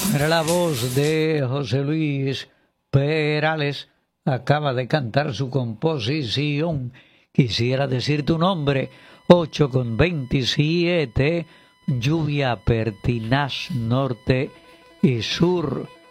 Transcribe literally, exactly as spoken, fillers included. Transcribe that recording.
Era la voz de José Luis Perales. Acaba de cantar su composición. Quisiera decir tu nombre. ocho con veintisiete. Lluvia pertinaz norte y sur.